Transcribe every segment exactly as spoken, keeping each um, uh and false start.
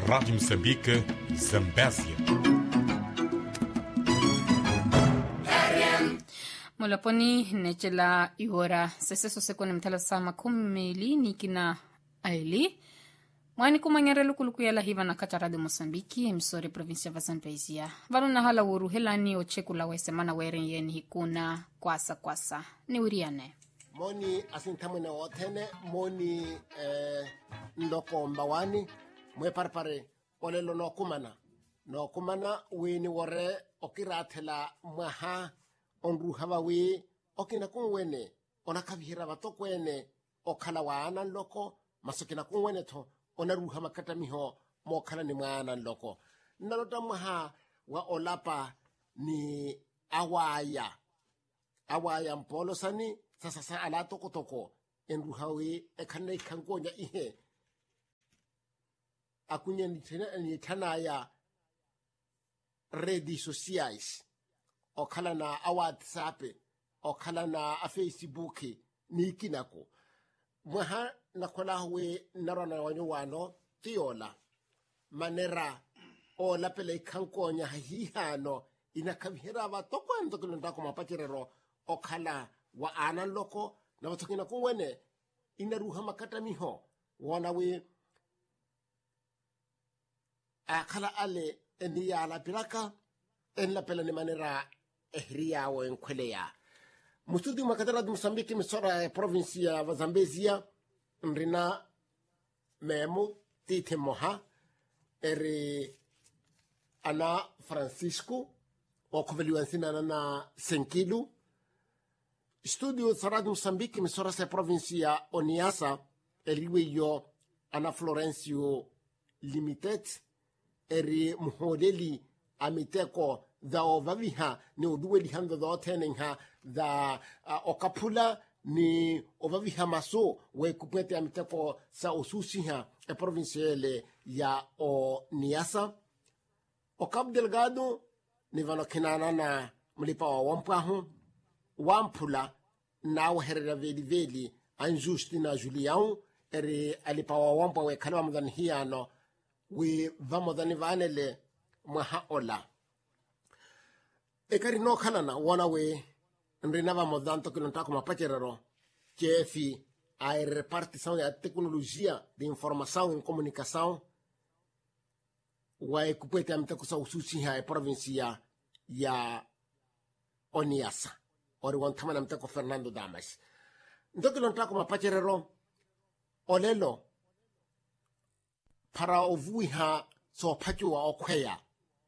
Rádio Moçambique, Zambésia. Molaponi nechela ihora seseso sekone mtala sama kumili nikina aili mwani kumanyere lukuluku ya lahiva na kacharade Mosambiki emisore provincia va Zambezia valuna hala uru helani ochekula wesemana weren yeni hikuna kwasa kwasa ni wiriane moni asintamune otene moni eh, ndoko mbawani mwe parpare olelo no kumana no kumana wini wore okirathela mwaha onru hawawi okina kunwene onakavihira batokwene okhala wana loko masokina kunwene tho onaruha makatamiho mokhala ni mwana loko nalota mwaha wa olapa ni awaya awaya mpolo sani sasa sa ala toko toko enruhawi ekhana ikhankonya ihe akunya nithena ni thanaya redes sociais okhala na a WhatsApp okhala na a Facebook ni kinako mwaha nakhola we narona wanyo wano tiola manera ola pele ikhankonya hihano inakavihira batokwanto kulonda ko mapachirero okhala wa ana loko na batokina kuwene inaruha makata miho wana we akhala ale eniya la pilaka en la pele ni manera ehria o enkwelea mustudi makatara du Mosambiki misora provincia va Zambezia nrina memo tite moha eri ana Francisco o koveliwansina na Senkilu studio sarad Mosambiki misora se provincia Oniasa eliwe yo ana Florencio Limited eri muhodeli amiteko da ovaviha ni uduwe lihando da otenenha da uh, okapula ni ovaviha maso we kupete amiteko sa osusiha e provinciale ya o Niasa o Cabo Delgado ni vano kinana na mlipa wa wampahu wampula na uherera veli veli anjusti na Julião eri alipa wa wampa we kalwa mdhani hiano we vamo dhani vanele mwaha ola ekari no khalana wana we nrina va modanto que lonta como pacherero chefi a repartição da tecnologia de informação e comunicação wa ekupete amta kusa ususi ha provincia ya Oniasa ori wantamana amta ko Fernando Damas ndo que lonta como pacherero olelo para ovuiha so pachua okwea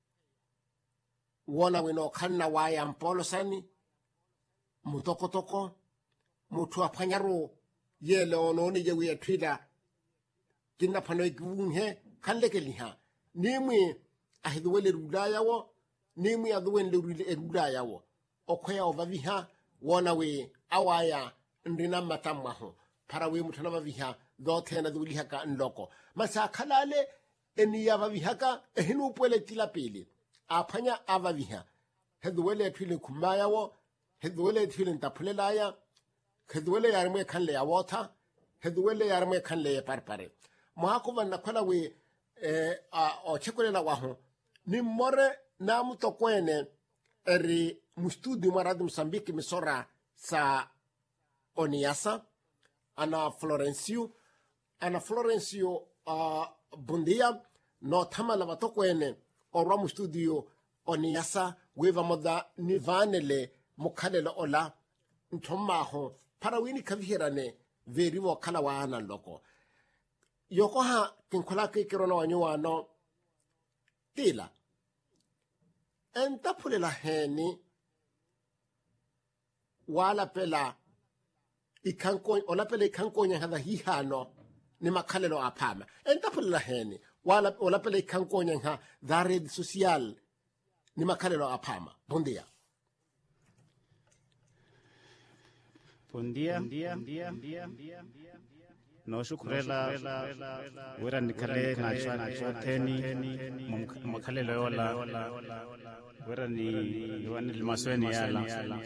wona wino khanna waya mpolo sani mutoko toko mutu apanyaro yele ono ni je wiya twida kinna phano ikunghe khanleke liha nimwe ahidwele rudaya wo nimwe adwen le rudaya wo okhya ovaviha wona we awaya ndina matammaho para we mutana vaviha dothena dulihaka nloko masa khalale eniya vavihaka ehinu pwele tilapili aphanya avaviha hedwele thile khumaya wo hedwele thile ntapulelaya hedwele yarmwe khanle ya wotha hedwele yarmwe khanle parpare mohakuva nakhola we eh o chekulela waho ni more na mutokwene eri mustudi marad Mosambiki misora sa Oniasa ana Florencio ana Florencio uh, bundia no thamala batokwene orwa mu studio Oniasa weva moda nivanele mukhalela ola nthomaho para wini khavihirane veri wo khala wana loko yoko ha kinkhola ke kirona wanyo wano tila enta phulela heni wala pela ikhanko ola pela ikhanko nya hada hihano ni makhalelo aphama enta phulela heni wala ola pela ikhanko nya ha da red social ni makhalelo aphama bom dia bom dia no shukrela wera nikale na chwa na chwa teni makhalelo yola wera ni wani limasweni yala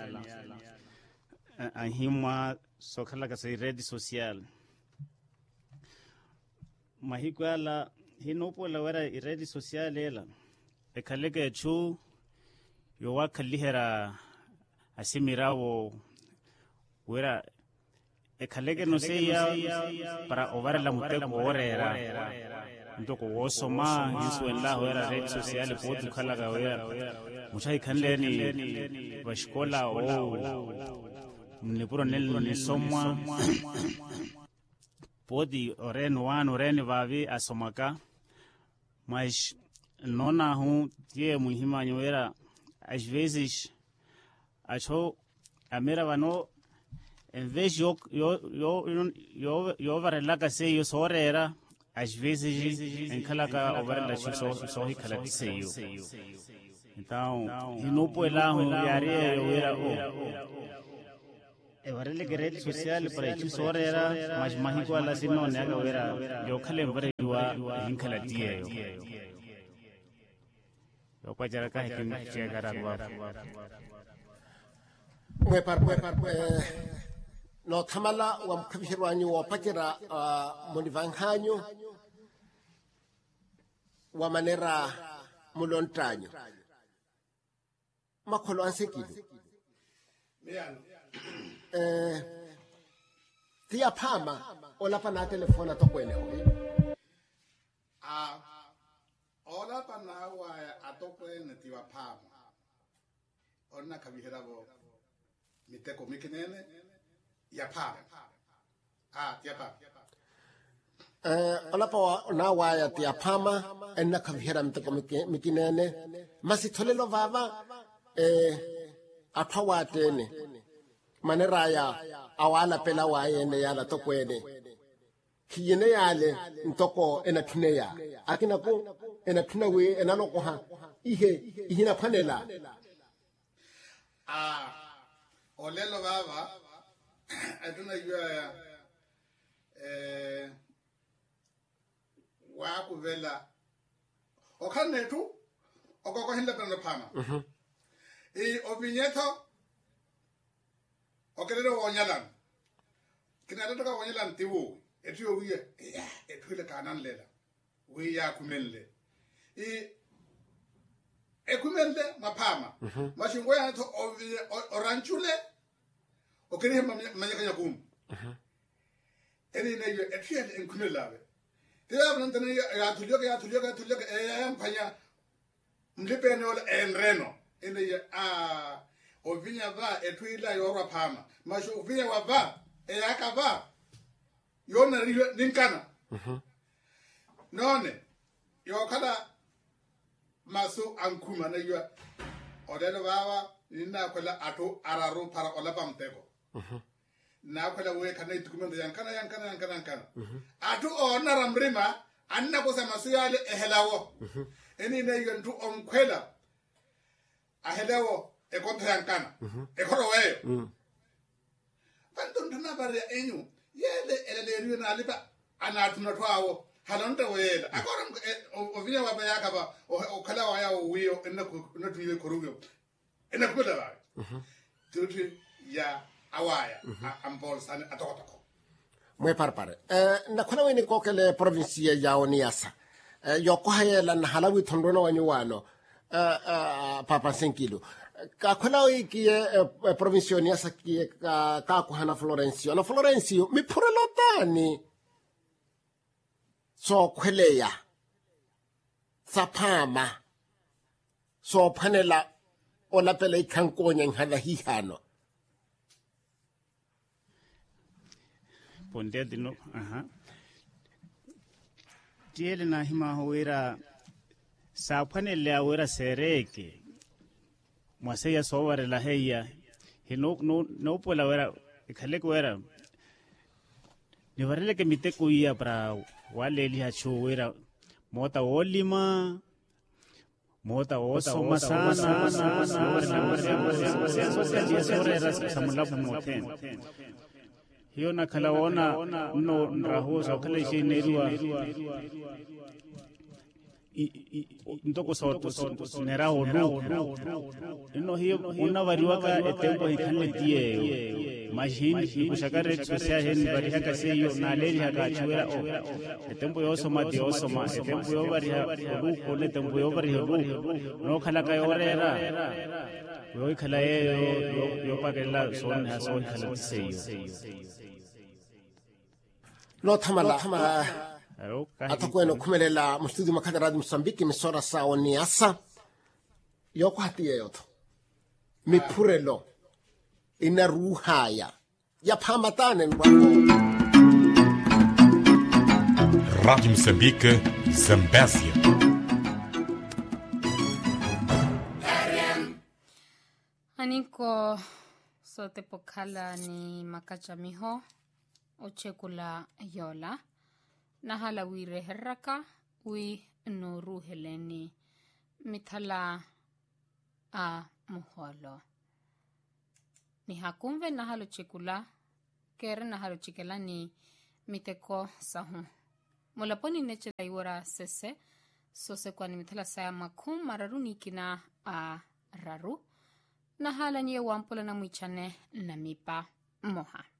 ahimwa sokhala ka se red social mahikwala hinopo la wera iredi social ela e kalege chu yo wa kalihera asimirawo wera e kalege no seya para ovara la muteko orera ndoko wosoma yesu en wera red social podu kalaga wera muchai kanleni bashkola o mnipuro nel ni somwa podi oren wan oren vavi asomaka mas nona hu tie muhima nyoera às vezes acho a mera vano em vez yo yo yo yo yo varelaga se yo sorera às vezes em calaca over la so so hikala se yo então e no poela hu yare eu era o e varele rede social para isso sorera mas mahiko ala sino ne aga era yo khale vare wa hinkala tie yo yo pa jara ka hikin che gara wa mwe par mwe par no tamala wa mkabishirwanyu wa pakira monivanghanyo wa manera mulontanyo makolo ansekido eh tia pama ola pana telefona to kwene hoye a ola pana wa atokwene tia pama onna kabihera bo miteko mikinene ya pama ah tia pama eh ola pa na wa ya tia pama enna kabihera miteko mikinene masitholelo vava eh athawatene manera ya awala pela wa yene yala tokwene kiyene yale ntoko ena thuneya akina ko ena thunawe ena loko ha ihe ihina phanela ah olelo baba aduna yua eh wa kuvela okhanetu okoko hinde pena phama mhm e ovinyeto okelelo wonyalan kina to ka wonyalan tiwo etio wiye ya etwile kanan lela wi ya kumenle e ekumenle maphama mashingo ya to oranchule okene manyakanya kum eri ne yo etio enkunelabe tiwa nantane ya tulio ya tulio ya tulio e yampanya mlipene ola enreno ene ya a ovinya va etwila yorwa phama masho ovinya wa va e yakava yona ninkana mhm none yo kala maso ankuma na yo odelo baba nina kwela ato araro para ola bamteko mhm na kwela we kana itukumenda yankana yankana yankana yankana mhm ato ona ramrima anna ko samaso yale ehelawo mhm eni ne yo ntu onkwela ahelawo e kontra yankana e koro weyo mm panton tuna bare enyu yele elele na liba ana tuna twawo halonta wela akora ovinya wa bayaka ba okala wa ya wiyo enako natu ye korugo enako da ba mhm tutu ya awaya ambol san atokotoko mwe parpare eh na kona weni kokele province ya Oniasa eh yoko hayela na halawi thondono wanyuwano eh papa senkilo ka khona o ki province ya Oniasa ki ka ka ko hana Florencio na Florencio mi phurelotani so khweleya saphama so phanela ola pele ikhankonya nghala hihano ponde dino aha tiele na hima hoera sa phanele awera sereke mwaseya soware la heya hino no no pola wera khale ko wera ni varele ke miteko ia para wale li ha chowera mota olima mota osoma sana samula moten hiyo na kalaona no raho sa kale shi nerua ntoko soto nera honu ino hiyo unavariwaka etempo hikane tie machine kushakare tsusia hen bari haka seyo na leri haka chwera o etempo yoso mati yoso ma etempo yo bari ru ko ne tempo yo bari ru no khala ka yorera yo khala ye yo yo pakela son ha son khala seyo lo thamala atakwena khumelela mustudio makhala radio Mozambique misora sawo ni asa yoko hatiye yoto miphurelo ina ruhaya ya phamatane ngwako Rádio Moçambique, Zambésia. Aniko sote pokala ni makacha miho ochekula yola na hala wire herraka wi nuru heleni mithala a muholo ni hakumve na halo chekula kere na halo chikela ni miteko sahu mulaponi nechela iwara sese sose kwa ni mithala saya makum mararuni kina a raru na hala nye wampola na mwichane na mipa moha.